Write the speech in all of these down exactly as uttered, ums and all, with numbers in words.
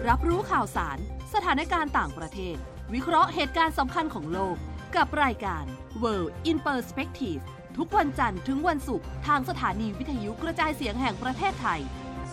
รับรู้ข่าวสารสถานการณ์ต่างประเทศวิเคราะห์เหตุการณ์สำคัญของโลกกับรายการ World in Perspective ทุกวันจันทร์ถึงวันศุกร์ทางสถานีวิทยุกระจายเสียงแห่งประเทศไทย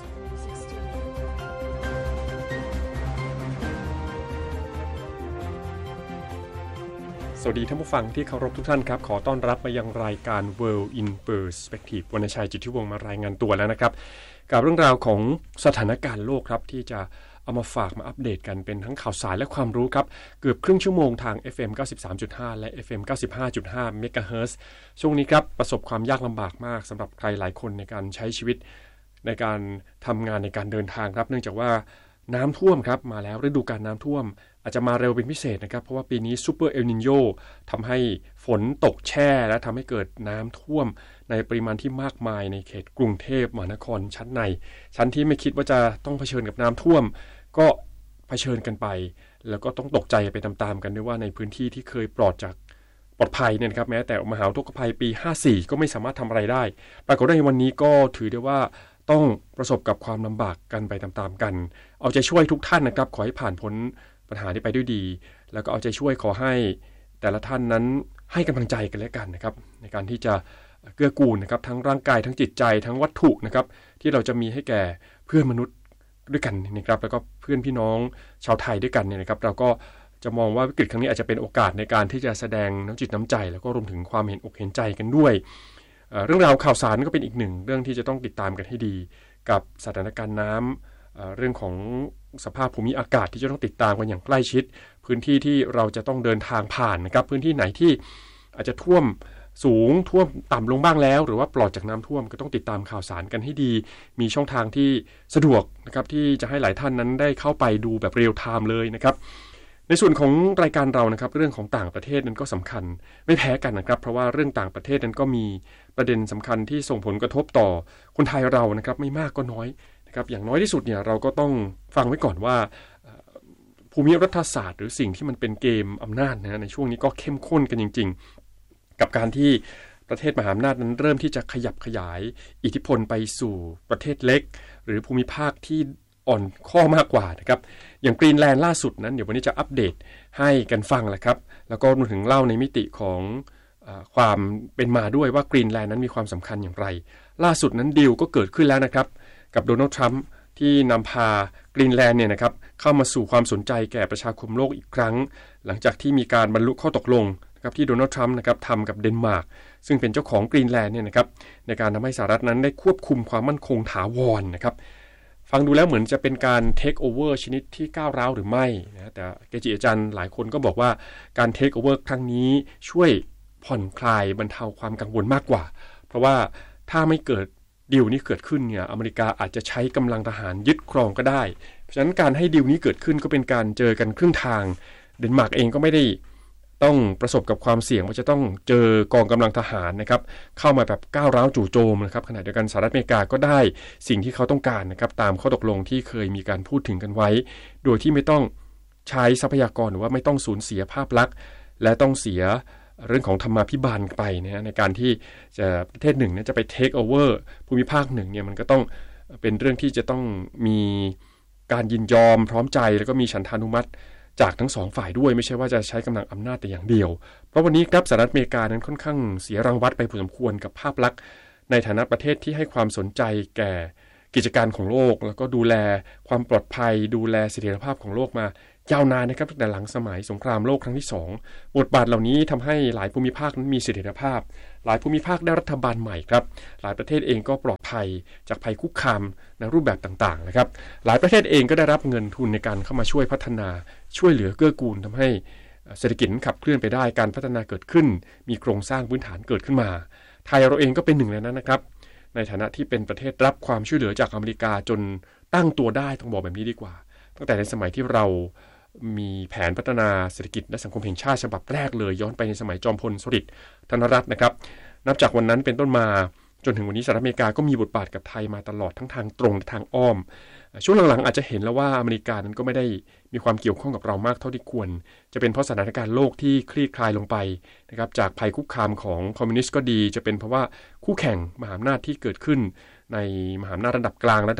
สวัสดีท่านผู้ฟังที่เคารพทุกท่านครับขอต้อนรับมายังรายการ World in Perspective วรรณชัยจิตทิวงศ์มารายงานตัวแล้วนะครับกับเรื่องราวของสถานการณ์โลกครับที่จะเอามาฝากมาอัปเดตกันเป็นทั้งข่าวสารและความรู้ครับเกือบครึ่งชั่วโมงทาง เอฟ เอ็ม เก้าสิบสามจุดห้า และ เอฟ เอ็ม เก้าสิบห้าจุดห้า เมกะเฮิรตซ์ช่วงนี้ครับประสบความยากลำบากมากสำหรับใครหลายคนในการใช้ชีวิตในการทำงานในการเดินทางครับเนื่องจากว่าน้ำท่วมครับมาแล้วฤดูกาลน้ำท่วมอาจจะมาเร็วเป็นพิเศษนะครับเพราะว่าปีนี้ซูเปอร์เอลนิโญทำให้ฝนตกแช่และทำให้เกิดน้ำท่วมในปริมาณที่มากมายในเขตกรุงเทพมหานครชั้นในชั้นที่ไม่คิดว่าจะต้องเผชิญกับน้ำท่วมก็เผชิญกันไปแล้วก็ต้องตกใจไปตามๆกันด้วยว่าในพื้นที่ที่เคยปลอดจากปลอดภัยเนี่ยครับแม้แต่มหาอุทกภัยปีห้าสี่ก็ไม่สามารถทำอะไรได้ปรากฏว่าในวันนี้ก็ถือได้ว่าต้องประสบกับความลำบากกันไปตามๆกันเอาใจช่วยทุกท่านนะครับขอให้ผ่านพ้นปัญหานี้ไปด้วยดีแล้วก็เอาใจช่วยขอให้แต่ละท่านนั้นให้กำลังใจกันและกันนะครับในการที่จะเกื้อกูลนะครับทั้งร่างกายทั้งจิตใจทั้งวัตถุนะครับที่เราจะมีให้แก่เพื่อนมนุษย์ด้วยกันนะครับแล้วก็เพื่อนพี่น้องชาวไทยด้วยกันเนี่ยนะครับเราก็จะมองว่าวิกฤตครั้งนี้อาจจะเป็นโอกาสในการที่จะแสดงน้ำจิตน้ำใจแล้วก็รวมถึงความเห็นอกเห็นใจกันด้วยเอ่อเรื่องราวข่าวสารก็เป็นอีกหนึ่งเรื่องที่จะต้องติดตามกันให้ดีกับสถานการณ์น้ำเอ่อเรื่องของสภาพภูมิอากาศที่จะต้องติดตามกันอย่างใกล้ชิดพื้นที่ที่เราจะต้องเดินทางผ่านนะครับพื้นที่ไหนที่อาจจะท่วมสูงท่วมต่ำลงบ้างแล้วหรือว่าปลอดจากน้ำท่วมก็ต้องติดตามข่าวสารกันให้ดีมีช่องทางที่สะดวกนะครับที่จะให้หลายท่านนั้นได้เข้าไปดูแบบเรียลไทม์เลยนะครับในส่วนของรายการเรานะครับเรื่องของต่างประเทศนั้นก็สำคัญไม่แพ้กันนะครับเพราะว่าเรื่องต่างประเทศนั้นก็มีประเด็นสำคัญที่ส่งผลกระทบต่อคนไทยเรานะครับไม่มากก็น้อยนะครับอย่างน้อยที่สุดเนี่ยเราก็ต้องฟังไว้ก่อนว่าภูมิรัฐศาสตร์หรือสิ่งที่มันเป็นเกมอำนาจนะในช่วงนี้ก็เข้มข้นกันจริงๆกับการที่ประเทศมหาอำนาจนั้นเริ่มที่จะขยับขยายอิทธิพลไปสู่ประเทศเล็กหรือภูมิภาคที่อ่อนข้อมากกว่านะครับอย่างกรีนแลนด์ล่าสุดนั้นเดี๋ยววันนี้จะอัปเดตให้กันฟังแหละครับแล้วก็รวมถึงเล่าในมิติของเอ่อความเป็นมาด้วยว่ากรีนแลนด์นั้นมีความสำคัญอย่างไรล่าสุดนั้นดีลก็เกิดขึ้นแล้วนะครับกับโดนัลด์ทรัมป์ที่นำพากรีนแลนด์เนี่ยนะครับเข้ามาสู่ความสนใจแก่ประชาคมโลกอีกครั้งหลังจากที่มีการบรรลุข้อตกลงนะครับที่โดนัลด์ทรัมป์นะครับทำกับเดนมาร์กซึ่งเป็นเจ้าของกรีนแลนด์เนี่ยนะครับในการทำให้สหรัฐนั้นได้ควบคุมความมั่นคงถาวรนะครับฟังดูแล้วเหมือนจะเป็นการเทคโอเวอร์ชนิดที่ก้าวร้าวหรือไม่นะแต่เกจิอาจารย์หลายคนก็บอกว่าการเทคโอเวอร์ครั้งนี้ช่วยผ่อนคลายบรรเทาความกังวลมากกว่าเพราะว่าถ้าไม่เกิดดีลนี้เกิดขึ้นเนี่ยอเมริกาอาจจะใช้กำลังทหารยึดครองก็ได้เพราะฉะนั้นการให้ดีลนี้เกิดขึ้นก็เป็นการเจอกันครึ่งทางเดนมาร์กเองก็ไม่ได้ต้องประสบกับความเสี่ยงว่าจะต้องเจอกองกำลังทหารนะครับเข้ามาแบบก้าวร้าวจู่โจมนะครับขณะเดียวกันสหรัฐอเมริกาก็ได้สิ่งที่เขาต้องการนะครับตามข้อตกลงที่เคยมีการพูดถึงกันไว้โดยที่ไม่ต้องใช้ทรัพยากรหรือว่าไม่ต้องสูญเสียภาพลักษณ์และต้องเสียเรื่องของธรรมาภิบาลไปนะในการที่จะประเทศหนึ่งเนี่ยจะไปเทคโอเวอร์ภูมิภาคหนึ่งเนี่ยมันก็ต้องเป็นเรื่องที่จะต้องมีการยินยอมพร้อมใจแล้วก็มีฉันทานุมัติจากทั้งสองฝ่ายด้วยไม่ใช่ว่าจะใช้กำลังอำนาจแต่อย่างเดียวเพราะวันนี้ครับสหรัฐอเมริกานั้นค่อนข้างเสียรางวัลไปพอสมควรกับภาพลักษณ์ในฐานะประเทศที่ให้ความสนใจแก่กิจการของโลกแล้วก็ดูแลความปลอดภัยดูแลเสถียรภาพของโลกมายาวนานนะครับตั้งแต่หลังสมัยสงครามโลกครั้งที่สองบทบาทเหล่านี้ทำให้หลายภูมิภาคนั้นมีเสถียรภาพหลายภูมิภาคได้รัฐบาลใหม่ครับหลายประเทศเองก็ปลอดภัยจากภัยคุกคามในรูปแบบต่างๆนะครับหลายประเทศเองก็ได้รับเงินทุนในการเข้ามาช่วยพัฒนาช่วยเหลือเกื้อกูลทำให้เศรษฐกิจขับเคลื่อนไปได้การพัฒนาเกิดขึ้นมีโครงสร้างพื้นฐานเกิดขึ้นมาไทยเราเองก็เป็นหนึ่งในนั้นนะครับในฐานะที่เป็นประเทศรับความช่วยเหลือจากอเมริกาจนตั้งตัวได้ต้องบอกแบบนี้ดีกว่าตั้งแต่ในสมัยที่เรามีแผนพัฒนาเศรษฐกิจและสังคมแห่งชาติฉบับแรกเลยย้อนไปในสมัยจอมพลสฤษดิ์ธนรัตน์นะครับนับจากวันนั้นเป็นต้นมาจนถึงวันนี้สหรัฐอเมริกาก็มีบทบาทกับไทยมาตลอดทั้งทางตรงและทางอ้อมช่วงหลังๆอาจจะเห็นแล้วว่าอเมริกานั้นก็ไม่ได้มีความเกี่ยวข้องกับเรามากเท่าที่ควรจะเป็นเพราะสถานการณ์โลกที่คลี่คลายลงไปนะครับจากภัยคุกคามของคอมมิวนิสต์ก็ดีจะเป็นเพราะว่าคู่แข่งมหาอำนาจที่เกิดขึ้นในมหาอำนาจระดับกลางระดับ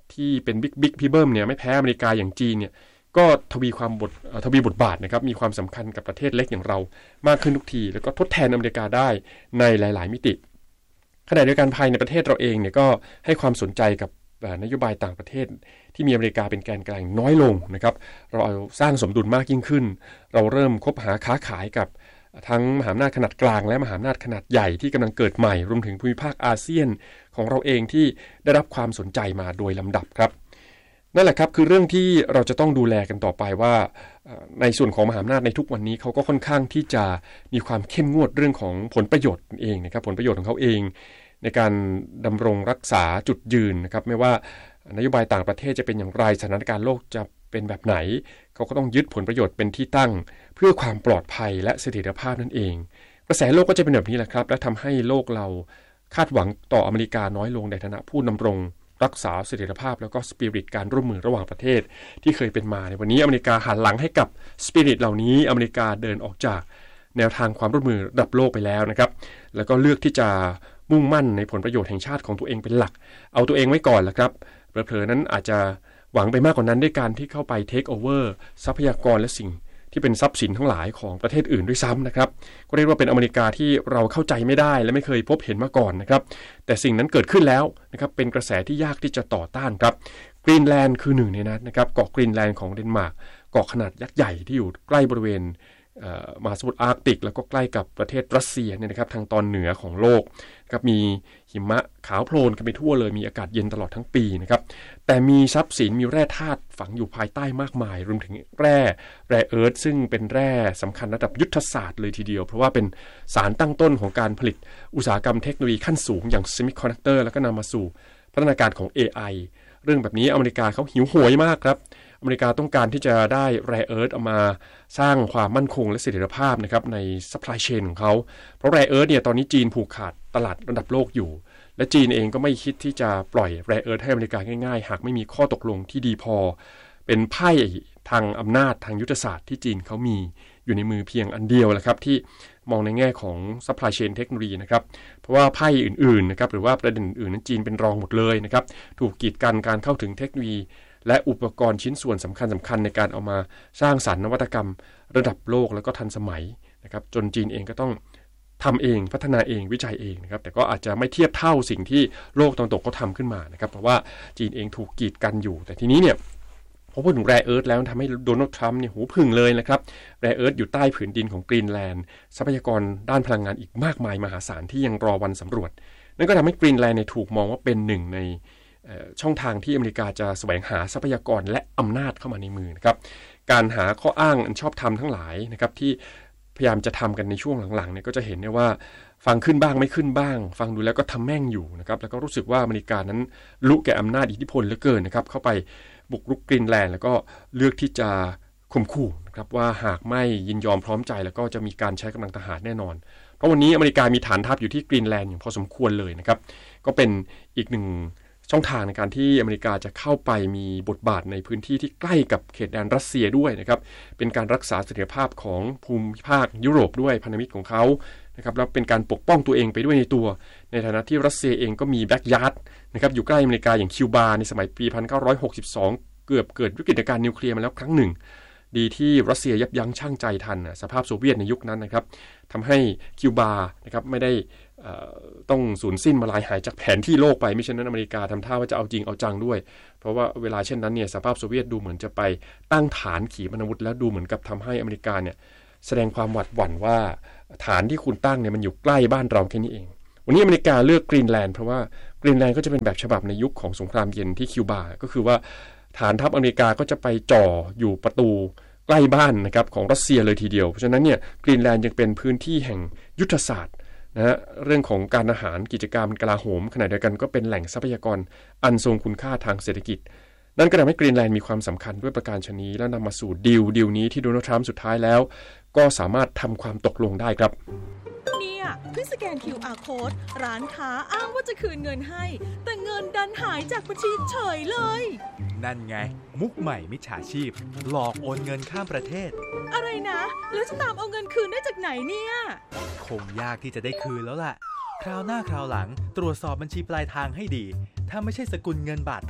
ที่เป็นบิ๊กบิ๊กพี่เบิ้มเนี่ยไม่แพ้อเมริกาอย่างจีนเนี่ยก็ทวีความบททวีบทบาทนะครับมีความสำคัญกับประเทศเล็กอย่างเรามากขึ้นทุกทีแล้วก็ทดแทนอเมริกาได้ในหลายๆมิติขณะเดียวกันภายในประเทศเราเองเนี่ยก็ให้ความสนใจกับนโยบายต่างประเทศที่มีอเมริกาเป็นแกนกลางน้อยลงนะครับเราเอาสร้างสมดุลมากยิ่งขึ้นเราเริ่มคบหาค้าขายกับทั้งมหาอำนาจขนาดกลางและมหาอำนาจขนาดใหญ่ที่กำลังเกิดใหม่รวมถึงภูมิภาคอาเซียนของเราเองที่ได้รับความสนใจมาโดยลำดับครับนั่นแหละครับคือเรื่องที่เราจะต้องดูแลกันต่อไปว่าในส่วนของมหาอำนาจในทุกวันนี้เขาก็ค่อนข้างที่จะมีความเข้มงวดเรื่องของผลประโยชน์เองนะครับผลประโยชน์ของเขาเองในการดำรงรักษาจุดยืนนะครับไม่ว่านโยบายต่างประเทศจะเป็นอย่างไรสถานการณ์โลกจะเป็นแบบไหนเขาก็ต้องยึดผลประโยชน์เป็นที่ตั้งเพื่อความปลอดภัยและเสถียรภาพนั่นเองกระแสโลกก็จะเป็นแบบนี้แหละครับและทำให้โลกเราคาดหวังต่ออเมริกาน้อยลงในฐานะผู้ดำรงรักษาเสถียรภาพแล้วก็สปิริตการร่วมมือระหว่างประเทศที่เคยเป็นมาในวันนี้อเมริกาหันหลังให้กับสปิริตเหล่านี้อเมริกาเดินออกจากแนวทางความร่วมมือระดับโลกไปแล้วนะครับแล้วก็เลือกที่จะมุ่งมั่นในผลประโยชน์แห่งชาติของตัวเองเป็นหลักเอาตัวเองไว้ก่อนละครับเผลอๆนั้นอาจจะหวังไปมากกว่านั้นด้วยการที่เข้าไปเทคโอเวอร์ทรัพยากรและสิ่งที่เป็นทรัพย์สินทั้งหลายของประเทศอื่นด้วยซ้ำนะครับก็เรียกว่าเป็นอเมริกาที่เราเข้าใจไม่ได้และไม่เคยพบเห็นมาก่อนนะครับแต่สิ่งนั้นเกิดขึ้นแล้วนะครับเป็นกระแสที่ยากที่จะต่อต้านครับกรีนแลนด์คือหนึ่งในนั้นนะครับเกาะกรีนแลนด์ของเดนมาร์กเกาะขนาดยักษ์ใหญ่ที่อยู่ใกล้บริเวณมหาสมุทรอาร์กติกแล้วก็ใกล้กับประเทศรัสเซียเนี่ยนะครับทางตอนเหนือของโลกนะครับมีหิมะขาวโพลนกันไปทั่วเลยมีอากาศเย็นตลอดทั้งปีนะครับแต่มีทรัพย์สินมีแร่ธาตุฝังอยู่ภายใต้มากมายรวมถึงแร่แร่เอิร์ธซึ่งเป็นแร่สำคัญระดับยุทธศาสตร์เลยทีเดียวเพราะว่าเป็นสารตั้งต้นของการผลิตอุตสาหกรรมเทคโนโลยีขั้นสูงอย่างเซมิคอนดักเตอร์แล้วก็นำมาสู่พัฒนาการของ เอ ไอ เรื่องแบบนี้อเมริกาเขาหิวโหยมากครับอเมริกาต้องการที่จะได้แร่เอิร์ธเอามาสร้างความมั่นคงและเสถียรภาพนะครับในซัพพลายเชนของเขาเพราะแร่เอิร์ธเนี่ยตอนนี้จีนผูกขาดตลาดระดับโลกอยู่และจีนเองก็ไม่คิดที่จะปล่อยแร่เอิร์ธให้อเมริกาง่ายๆหากไม่มีข้อตกลงที่ดีพอเป็นไพ่ทางอำนาจทางยุทธศาสตร์ที่จีนเขามีอยู่ในมือเพียงอันเดียวแหละครับที่มองในแง่ของซัพพลายเชนเทคโนโลยีนะครับเพราะว่าไพ่อื่นๆนะครับหรือว่าประเด็นอื่นนั้นจีนเป็นรองหมดเลยนะครับถูกกีดกันการเข้าถึงเทคโนโลยีและอุปกรณ์ชิ้นส่วนสำคัญสำคัญในการเอามาสร้างสรรค์นวัตกรรมระดับโลกแล้วก็ทันสมัยนะครับจนจีนเองก็ต้องทำเองพัฒนาเองวิจัยเองนะครับแต่ก็อาจจะไม่เทียบเท่าสิ่งที่โลกตะวันตกเขาทำขึ้นมานะครับเพราะว่าจีนเองถูกกีดกันอยู่แต่ทีนี้เนี่ยพอพูดถึงแร่เอิร์ธแล้วทำให้โดนัลด์ทรัมป์เนี่ยหูผึ่งเลยนะครับแร่เอิร์ธอยู่ใต้ผืนดินของกรีนแลนด์ทรัพยากรด้านพลังงานอีกมากมายมหาศาลที่ยังรอวันสำรวจนั่นก็ทำให้กรีนแลนด์เนี่ยถูกมองว่าเป็นหนึ่งในช่องทางที่อเมริกาจะแสวงหาทรัพยากรและอำนาจเข้ามาในมือนะครับการหาข้ออ้างอันชอบธรรมทั้งหลายนะครับที่พยายามจะทำกันในช่วงหลังๆเนี่ยก็จะเห็นได้ว่าฟังขึ้นบ้างไม่ขึ้นบ้างฟังดูแล้วก็ทำแม่งอยู่นะครับแล้วก็รู้สึกว่าอเมริกานั้นลุแก่อำนาจอิทธิพลเหลือเกินนะครับเข้าไปบุกรุกกรีนแลนด์แล้วก็เลือกที่จะข่มขู่นะครับว่าหากไม่ยินยอมพร้อมใจแล้วก็จะมีการใช้กำลังทหารแน่นอนเพราะวันนี้อเมริกามีฐานทัพอยู่ที่กรีนแลนด์อย่างพอสมควรเลยนะครับก็เป็นอีกหนึ่งช่องทางในการที่อเมริกาจะเข้าไปมีบทบาทในพื้นที่ที่ใกล้กับเขตแดนรัสเซียด้วยนะครับเป็นการรักษาเสถียรภาพของภูมิภาคยุโรปด้วยพันธมิตรของเขานะครับแล้วเป็นการปกป้องตัวเองไปด้วยในตัวในฐานะที่รัสเซียเองก็มีแบ็กยาร์ดนะครับอยู่ใกล้อเมริกาอย่างคิวบาในสมัยปีหนึ่งพันเก้าร้อยหกสิบสองเกือบเกิดวิกฤตการณ์นิวเคลียร์มาแล้วครั้งหนึ่งดีที่รัสเซียยับยั้งชั่งใจทันสภาพโซเวียตในยุคนั้นนะครับทำให้คิวบานะครับไม่ได้ต้องสูญสิ้นมาลายหายจากแผนที่โลกไปไม่เช่นนั้นอเมริกาทำท่าว่าจะเอาจริงเอาจังด้วยเพราะว่าเวลาเช่นนั้นเนี่ยสภาพโซเวียตดูเหมือนจะไปตั้งฐานขีปนาวุธแล้วดูเหมือนกับทำให้อเมริกาเนี่ยแสดงความหวาดหวั่นว่าฐานที่คุณตั้งเนี่ยมันอยู่ใกล้บ้านเราแค่นี้เองวันนี้อเมริกาเลือกกรีนแลนด์เพราะว่ากรีนแลนด์ก็จะเป็นแบบฉบับในยุคของสงครามเย็นที่คิวบาก็คือว่าฐานทัพอเมริกาก็จะไปจ่ออยู่ประตูใกล้บ้านนะครับของรัสเซียเลยทีเดียวเพราะฉะนั้นเนี่ยกรีนแลนด์ยังเป็นพื้นที่แห่งยุทธศาสตร์นะฮะเรื่องของการอาหารกิจกรรมกลาโหมขณะเดียวกันก็เป็นแหล่งทรัพยากรอันทรงคุณค่าทางเศรษฐกิจนั่นก็ทำให้กรีนแลนด์มีความสำคัญด้วยประการชนี้และนำมาสู่ดีลดีลนี้ที่โดนัลด์ทรัมป์สุดท้ายแล้วก็สามารถทำความตกลงได้ครับเนี่ยเพิ่งสแกน คิว อาร์ Code ร้านค้าอ้างว่าจะคืนเงินให้แต่เงินดันหายจากบัญชีเฉยเลยนั่นไงมุกใหม่มิจฉาชีพหลอกโอนเงินข้ามประเทศอะไรนะแล้วจะตามเอาเงินคืนได้จากไหนเนี่ยคงยากที่จะได้คืนแล้วล่ะคราวหน้าคราวหลังตรวจสอบบัญชีปลายทางให้ดีถ้าไม่ใช่สกุลเงินบาทไทย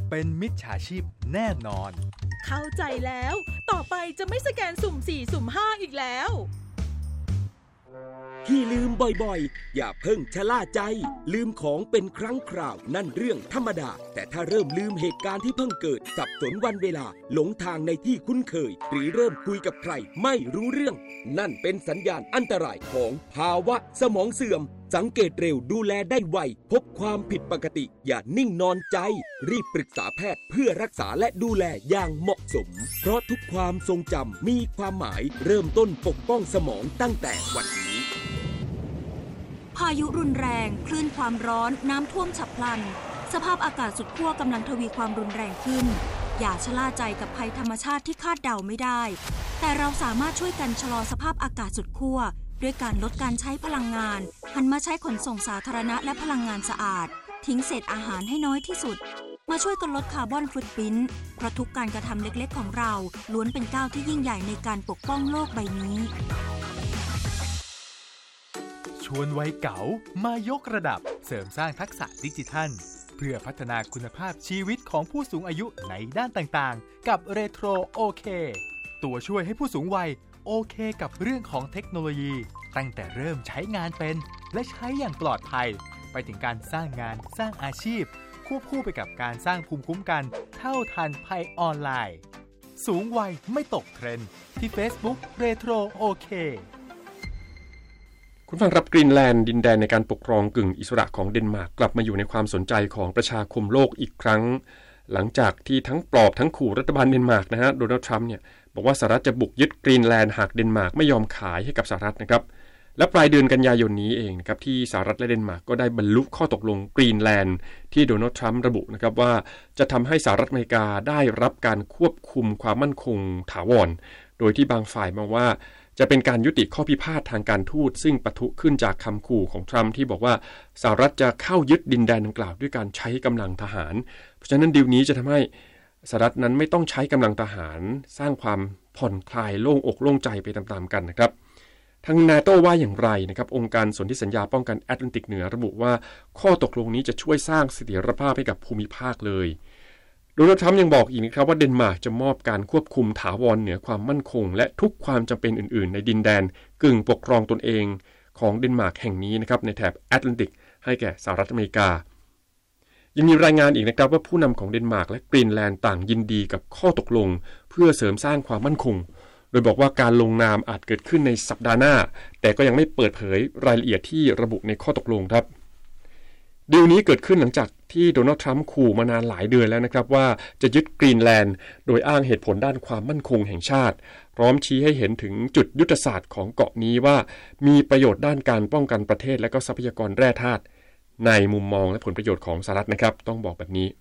เป็นมิจฉาชีพแน่นอนเข้าใจแล้วต่อไปจะไม่สแกนสุ่มสี่สุ่มห้าอีกแล้วที่ลืมบ่อยๆอย่าเพิ่งชะล่าใจลืมของเป็นครั้งคราวนั่นเรื่องธรรมดาแต่ถ้าเริ่มลืมเหตุการณ์ที่เพิ่งเกิดสับสนวันเวลาหลงทางในที่คุ้นเคยหรือเริ่มคุยกับใครไม่รู้เรื่องนั่นเป็นสัญญาณอันตรายของภาวะสมองเสื่อมสังเกตเร็วดูแลได้ไวพบความผิดปกติอย่านิ่งนอนใจรีบปรึกษาแพทย์เพื่อรักษาและดูแลอย่างเหมาะสมเพราะทุกความทรงจำมีความหมายเริ่มต้นปกป้องสมองตั้งแต่วันนี้พายุรุนแรงคลื่นความร้อนน้ำท่วมฉับพลันสภาพอากาศสุดขั้วกำลังทวีความรุนแรงขึ้นอย่าชะล่าใจกับภัยธรรมชาติที่คาดเดาไม่ได้แต่เราสามารถช่วยกันชะลอสภาพอากาศสุดขั้วด้วยการลดการใช้พลังงานหันมาใช้ขนส่งสาธารณะและพลังงานสะอาดทิ้งเศษอาหารให้น้อยที่สุดมาช่วยกันลดคาร์บอนฟุตพริ้นท์เพราะทุกการกระทำเล็กๆของเราล้วนเป็นก้าวที่ยิ่งใหญ่ในการปกป้องโลกใบนี้ชวนวัยเก๋ามายกระดับเสริมสร้างทักษะดิจิทัลเพื่อพัฒนาคุณภาพชีวิตของผู้สูงอายุในด้านต่างๆกับเรโทรโอเคตัวช่วยให้ผู้สูงวัยโอเคกับเรื่องของเทคโนโลยีตั้งแต่เริ่มใช้งานเป็นและใช้อย่างปลอดภัยไปถึงการสร้างงานสร้างอาชีพควบคู่ไปกับการสร้างภูมิคุ้มกันเท่าทันภัยออนไลน์สูงวัยไม่ตกเทรนด์ที่ Facebook เรโทรโอเคคุณฟังรับกรีนแลนด์ดินแดนในการปกครองกึ่งอิสระของเดนมาร์กกลับมาอยู่ในความสนใจของประชาคมโลกอีกครั้งหลังจากที่ทั้งปลอบทั้งขู่รัฐบาลเดนมาร์กนะฮะโดนัลด์ทรัมป์เนี่ยบอกว่าสหรัฐจะบุกยึดกรีนแลนด์หากเดนมาร์กไม่ยอมขายให้กับสหรัฐนะครับและปลายเดือนกันยายนนี้เองนะครับที่สหรัฐและเดนมาร์กก็ได้บรรลุข้อตกลงกรีนแลนด์ที่โดนัลด์ทรัมป์ระบุนะครับว่าจะทำให้สหรัฐอเมริกาได้รับการควบคุมความมั่นคงถาวรโดยที่บางฝ่ายมองว่าจะเป็นการยุติข้อพิพาททางการทูตซึ่งปะทุขึ้นจากคำขู่ของทรัมป์ที่บอกว่าสหรัฐจะเข้ายึดดินแดนดังกล่าวด้วยการใช้กำลังทหารเพราะฉะนั้นดีลนี้จะทำให้สหรัฐนั้นไม่ต้องใช้กำลังทหารสร้างความผ่อนคลายโล่งอกโล่งใจไปตามๆกันนะครับทาง NATO ว่าอย่างไรนะครับองค์การสนธิสัญญาป้องกันแอตแลนติกเหนือระบุว่าข้อตกลงนี้จะช่วยสร้างเสถียรภาพให้กับภูมิภาคเลยโดนัลด์ทรัมป์ยังบอกอีกนะครับว่าเดนมาร์กจะมอบการควบคุมถาวรเหนือความมั่นคงและทุกความจำเป็นอื่นๆในดินแดนกึ่งปกครองตนเองของเดนมาร์กแห่งนี้นะครับในแถบแอตแลนติกให้แก่สหรัฐอเมริกายังมีรายงานอีกนะครับว่าผู้นำของเดนมาร์กและกรีนแลนด์ต่างยินดีกับข้อตกลงเพื่อเสริมสร้างความมั่นคงโดยบอกว่าการลงนามอาจเกิดขึ้นในสัปดาห์หน้าแต่ก็ยังไม่เปิดเผยรายละเอียดที่ระบุในข้อตกลงครับดีลนี้เกิดขึ้นหลังจากที่โดนัลด์ทรัมป์ขู่มานานหลายเดือนแล้วนะครับว่าจะยึดกรีนแลนด์โดยอ้างเหตุผลด้านความมั่นคงแห่งชาติพร้อมชี้ให้เห็นถึงจุดยุทธศาสตร์ของเกาะนี้ว่ามีประโยชน์ด้านการป้องกันประเทศและก็ทรัพยากรแร่ธาตุในมุมมองและผลประโยชน์ของสหรัฐนะครับต้องบอกแบบนี้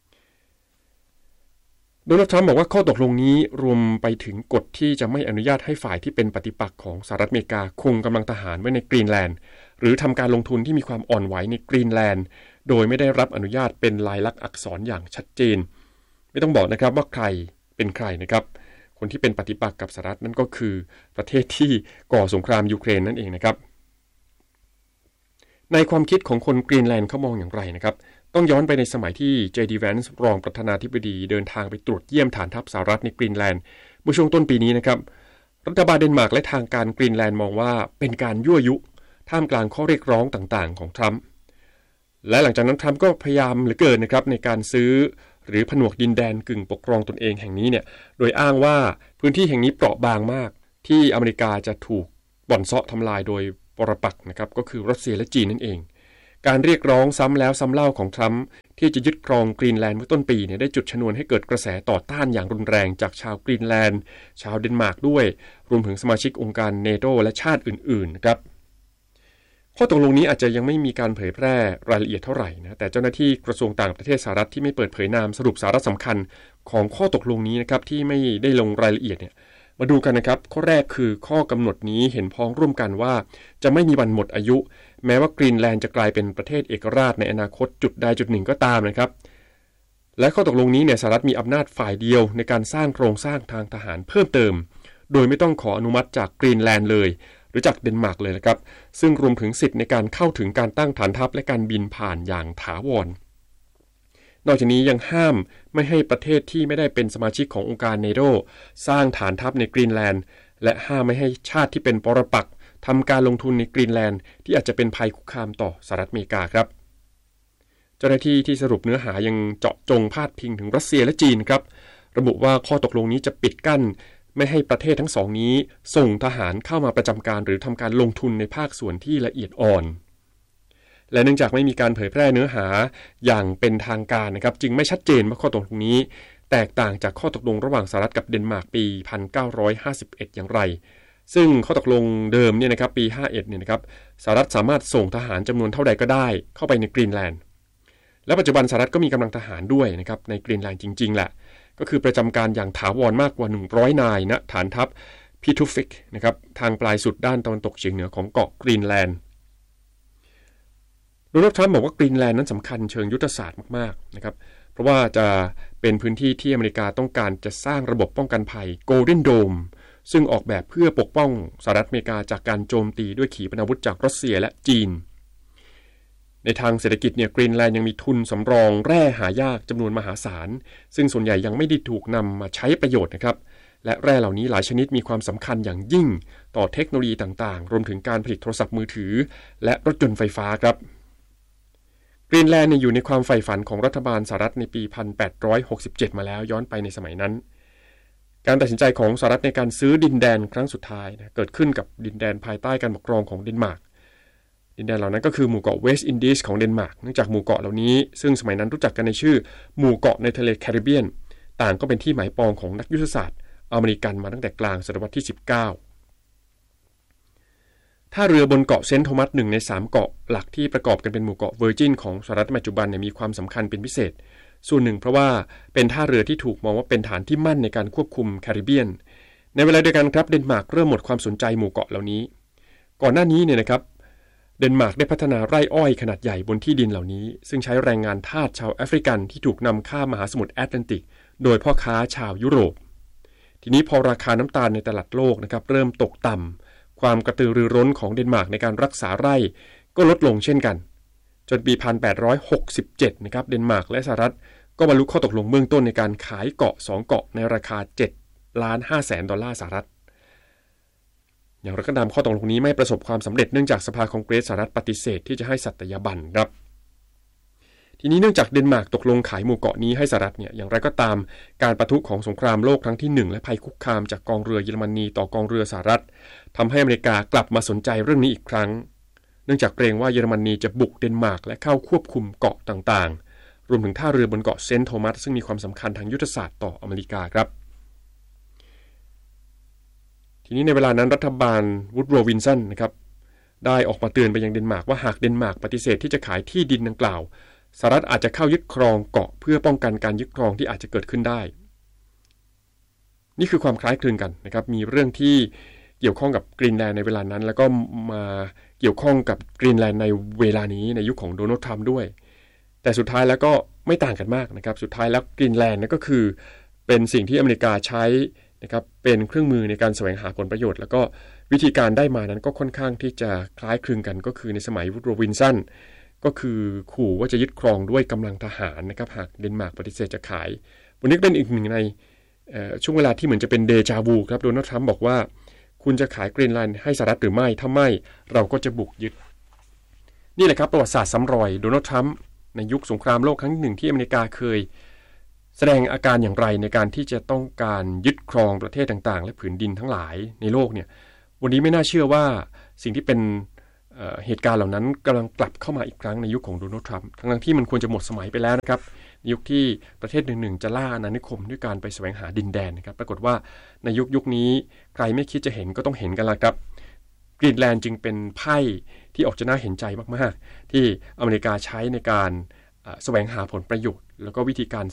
โดนัลด์ทรัมป์บอกว่าข้อตกลงนี้รวมไปถึงกฎที่จะไม่อนุญาตให้ฝ่ายที่เป็นปฏิปักษ์ของสหรัฐอเมริกาคงกำลังทหารไว้ในกรีนแลนด์หรือทำการลงทุนที่มีความอ่อนไหวในกรีนแลนด์โดยไม่ได้รับอนุญาตเป็นลายลักษณ์อักษรอย่างชัดเจนไม่ต้องบอกนะครับว่าใครเป็นใครนะครับคนที่เป็นปฏิปักษ์กับสหรัฐนั่นก็คือประเทศที่ก่อสงครามยูเครนนั่นเองนะครับในความคิดของคนกรีนแลนด์เขามองอย่างไรนะครับต้องย้อนไปในสมัยที่ เจ ดี Vance รองประธานาธิบดีเดินทางไปตรวจเยี่ยมฐานทัพสหรัฐในกรีนแลนด์เมื่อช่วงต้นปีนี้นะครับรัฐบาลเดนมาร์กและทางการกรีนแลนด์มองว่าเป็นการยั่วยุท่ามกลางข้อเรียกร้องต่างๆของทรัมป์และหลังจากนั้นทรัมป์ก็พยายามเหลือเกินนะครับในการซื้อหรือผนวกดินแดนกึ่งปกครองตนเองแห่งนี้เนี่ยโดยอ้างว่าพื้นที่แห่งนี้เปราะบางมากที่อเมริกาจะถูกบ่อนเซาะทำลายโดยปรปักษ์นะครับก็คือรัสเซียและจีนนั่นเองการเรียกร้องซ้ำแล้วซ้ำเล่าของทรัมป์ที่จะยึดครองกรีนแลนด์เมื่อต้นปีเนี่ยได้จุดชนวนให้เกิดกระแสต่อต้านอย่างรุนแรงจากชาวกรีนแลนด์ชาวเดนมาร์กด้วยรวมถึงสมาชิกองค์การเนโตและชาติอื่นๆนะครับข้อตกลงนี้อาจจะยังไม่มีการเผยแพร่รายละเอียดเท่าไหร่นะแต่เจ้าหน้าที่กระทรวงต่างประเทศสหรัฐที่ไม่เปิดเผยนามสรุปสาระสำคัญของข้อตกลงนี้นะครับที่ไม่ได้ลงรายละเอียดเนี่ยมาดูกันนะครับข้อแรกคือข้อกำหนดนี้เห็นพ้องร่วมกันว่าจะไม่มีวันหมดอายุแม้ว่ากรีนแลนด์จะกลายเป็นประเทศเอกราชในอนาคตจุดใดจุดหนึ่งก็ตามนะครับและข้อตกลงนี้เนี่ยสหรัฐมีอำนาจฝ่ายเดียวในการสร้างโครงสร้างทางทหารเพิ่มเติมโดยไม่ต้องขออนุมัติจากกรีนแลนด์เลยหรือจากเดนมาร์กเลยนะครับซึ่งรวมถึงสิทธิ์ในการเข้าถึงการตั้งฐานทัพและการบินผ่านอย่างถาวรนอกจากนี้ยังห้ามไม่ให้ประเทศที่ไม่ได้เป็นสมาชิกขององค์การเนโตสร้างฐานทัพในกรีนแลนด์และห้ามไม่ให้ชาติที่เป็นปรปักษ์ทำการลงทุนในกรีนแลนด์ที่อาจจะเป็นภัยคุกคามต่อสหรัฐอเมริกาครับเจ้าหน้าที่ที่สรุปเนื้อหายังเจาะจงพาดพิงถึงรัสเซียและจีนครับระบุว่าข้อตกลงนี้จะปิดกั้นไม่ให้ประเทศทั้งสองนี้ส่งทหารเข้ามาประจำการหรือทำการลงทุนในภาคส่วนที่ละเอียดอ่อนและเนื่องจากไม่มีการเผยแพร่เนื้อหาอย่างเป็นทางการนะครับจึงไม่ชัดเจนว่าข้อตกลงนี้แตกต่างจากข้อตกลงระหว่างสหรัฐกับเดนมาร์กปี หนึ่งพันเก้าร้อยห้าสิบเอ็ด อย่างไรซึ่งข้อตกลงเดิมเนี่ยนะครับปีห้าสิบเอ็ดเนี่ยนะครับสหรัฐสามารถส่งทหารจำนวนเท่าใดก็ได้เข้าไปในกรีนแลนด์และปัจจุบันสหรัฐก็มีกำลังทหารด้วยนะครับในกรีนแลนด์จริงๆแหละก็คือประจำการอย่างถาวรมากกว่าหนึ่งร้อยนายณฐานทัพพิทูฟิกนะครับทางปลายสุดด้านตะวันตกเฉียงเหนือของเกาะกรีนแลนด์โดนัลด์ทรัมป์บอกว่ากรีนแลนด์นั้นสำคัญเชิงยุทธศาสตร์มากๆนะครับเพราะว่าจะเป็นพื้นที่ที่อเมริกาต้องการจะสร้างระบบป้องกันภัย Golden Dome ซึ่งออกแบบเพื่อปกป้องสหรัฐอเมริกาจากการโจมตีด้วยขีปนาวุธจากรัสเซียและจีนในทางเศรษฐกิจเนี่ยกรีนแลนด์ยังมีทุนสำรองแร่หายากจำนวนมหาศาลซึ่งส่วนใหญ่ยังไม่ได้ถูกนำมาใช้ประโยชน์นะครับและแร่เหล่านี้หลายชนิดมีความสำคัญอย่างยิ่งต่อเทคโนโลยีต่างๆรวมถึงการผลิตโทรศัพท์มือถือและรถยนต์ไฟฟ้าครับกรีนแลนด์เนี่ยอยู่ในความใฝ่ฝันของรัฐบาลสหรัฐในปี หนึ่งพันแปดร้อยหกสิบเจ็ด มาแล้วย้อนไปในสมัยนั้นการตัดสินใจของสหรัฐในการซื้อดินแดนครั้งสุดท้ายนะเกิดขึ้นกับดินแดนภายใต้การปกครองของเดนมาร์กดินแดนเหล่านั้นก็คือหมู่เกาะเวสต์อินดีสของเดนมาร์กเนื่องจากหมู่เกาะเหล่านี้ซึ่งสมัยนั้นรู้จักกันในชื่อหมู่เกาะในทะเลแคริบเบียนต่างก็เป็นที่หมายปองของนักยุทธศาสตร์อเมริกันมาตั้งแต่กลางศตวรรษที่สิบเก้าท่าเรือบนเกาะเซนต์โทมัสหนึ่งในสามเกาะหลักที่ประกอบกันเป็นหมู่เกาะเวอร์จินของสหรัฐปัจจุบันเนี่ยมีความสำคัญเป็นพิเศษส่วนหนึ่งเพราะว่าเป็นท่าเรือที่ถูกมองว่าเป็นฐานที่มั่นในการควบคุมแคริบเบียนในเวลาเดียวกันครับเดนมาร์กเริ่มหมดความสนใจหมู่เกาะเหล่านี้ก่อนหน้านี้เนี่ยนะครับเดนมาร์กได้พัฒนาไร่อ้อยขนาดใหญ่บนที่ดินเหล่านี้ซึ่งใช้แรงงานทาสชาวแอฟริกันที่ถูกนำข้ามมหาสมุทรแอตแลนติกโดยพ่อค้าชาวยุโรปทีนี้พอราคาน้ำตาลในตลาดโลกนะครับเริ่มตกต่ำความกระตือรือร้นของเดนมาร์กในการรักษาไร่ก็ลดลงเช่นกันจนปี หนึ่งพันแปดร้อยหกสิบเจ็ด นะครับเดนมาร์กและสหรัฐก็บรรลุข้อตกลงเบื้องต้นในการขายเกาะสองเกาะในราคาเจ็ดล้านห้าแสนดอลลาร์สหรัฐอย่างไรก็ตามข้อตกลงนี้ไม่ประสบความสำเร็จเนื่องจากสภาคองเกรสสหรัฐปฏิเสธที่จะให้สัตยาบันครับทีนี้เนื่องจากเดนมาร์กตกลงขายหมู่เกาะนี้ให้สหรัฐเนี่ยอย่างไรก็ตามการปะทุของสงครามโลกครั้งที่หนึ่งและภัยคุกคามจากกองเรือเยอรมนีต่อกองเรือสหรัฐทำให้อเมริกากลับมาสนใจเรื่องนี้อีกครั้งเนื่องจากเกรงว่าเยอรมนีจะบุกเดนมาร์กและเข้าควบคุมเกาะต่างๆรวมถึงท่าเรือบนเกาะเซนต์โทมัสซึ่งมีความสำคัญทางยุทธศาสตร์ต่ออเมริกาครับทีนี้ในเวลานั้นรัฐบาลวูดโรวินสันนะครับได้ออกมาเตือนไปยังเดนมาร์กว่าหากเดนมาร์กปฏิเสธที่จะขายที่ดินดังกล่าวสหรัฐอาจจะเข้ายึดครองเกาะเพื่อป้องกันการยึดครองที่อาจจะเกิดขึ้นได้นี่คือความคล้ายคลึงกันนะครับมีเรื่องที่เกี่ยวข้องกับกรีนแลนด์ในเวลานั้นแล้วก็มาเกี่ยวข้องกับกรีนแลนด์ในเวลานี้ในยุค ของโดนัลด์ทรัมป์ด้วยแต่สุดท้ายแล้วก็ไม่ต่างกันมากนะครับสุดท้ายแล้วกรีนแลนด์นั่นก็คือเป็นสิ่งที่อเมริกาใช้นะครับเป็นเครื่องมือในการแสวงหาผลประโยชน์แล้วก็วิธีการได้มานั้นก็ค่อนข้างที่จะคล้ายคลึงกันก็คือในสมัยวูดโรวินสันก็คือขู่ว่าจะยึดครองด้วยกำลังทหารนะครับหากเดนมาร์กปฏิเสธจะขายวันนี้เป็นอีกหนึ่งในช่วงเวลาที่เหมือนจะเป็นเดจาวูครับโดนัลด์ทรัมป์บอกว่าคุณจะขายกรีนแลนด์ให้สหรัฐหรือไม่ถ้าไม่เราก็จะบุกยึดนี่แหละครับประวัติศาสตร์ซ้ำรอยโดนัลด์ทรัมป์ในยุคสงครามโลกครั้งที่หนึ่งที่อเมริกาเคยแสดงอาการอย่างไรในการที่จะต้องการยึดครองประเทศต่างๆและผืนดินทั้งหลายในโลกเนี่ยวันนี้ไม่น่าเชื่อว่าสิ่งที่เป็นเอ่อเหตุการณ์เหล่านั้นกำลังกลับเข้ามาอีกครั้งในยุคของโดนัลด์ทรัมป์ทั้งที่มันควรจะหมดสมัยไปแล้วนะครับในยุคที่ประเทศหนึ่งๆจะล่าอาณานิคมด้วยการไปแสวงหาดินแดนนะครับปรากฏว่าในยุคยุคนี้ใครไม่คิดจะเห็นก็ต้องเห็นกันละครับกรีนแลนด์จึงเป็นไพ่ที่ออกจะน่าเห็นใจมากๆที่อเมริกาใช้ในการแสวงหาผลประโยชน์แล้วก็วิธีการ